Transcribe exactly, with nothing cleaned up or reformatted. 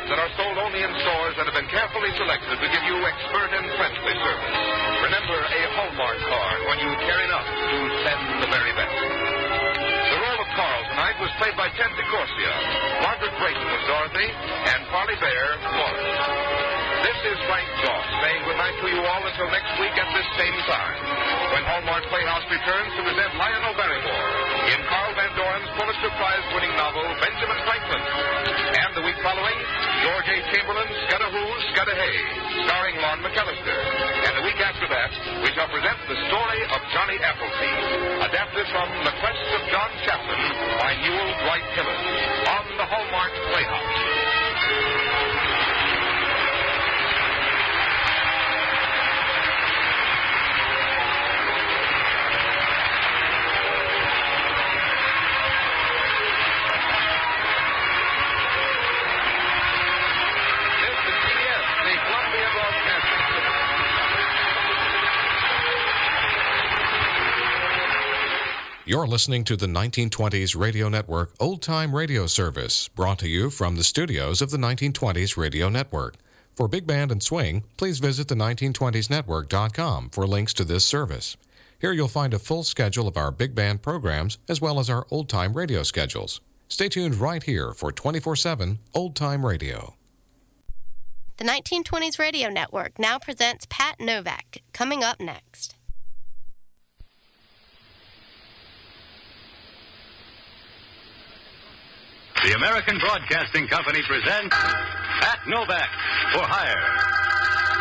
that are sold only in stores that have been carefully selected to give you expert and friendly service. Remember a Hallmark card when you care enough to send the very best. The role of Carl tonight was played by Ted DeCorsia. Margaret Brayton was Dorothy, and Parley Bear, Wallace. This is Frank Goss saying goodnight to you all until next week at this same time, when Hallmark Playhouse returns to present Lionel Barrymore in Carl Van Doren's Pulitzer Prize-winning novel, Benjamin Franklin. And the week following, George A. Chamberlain's Scudda-Hoo, Scudda-Hay, starring Lon McAllister. And the week after that, we shall present the story of Johnny Appleseed, adapted from The Quest of John Chaplin by Newell Dwight Tillett, on the Hallmark Playhouse. You're listening to the nineteen twenties Radio Network Old Time Radio Service, brought to you from the studios of the nineteen twenties Radio Network. For Big Band and Swing, please visit the nineteen twenties network dot com for links to this service. Here you'll find a full schedule of our Big Band programs, as well as our Old Time Radio schedules. Stay tuned right here for twenty-four seven Old Time Radio. The nineteen twenties Radio Network now presents Pat Novak, coming up next. The American Broadcasting Company presents Pat Novak for Hire.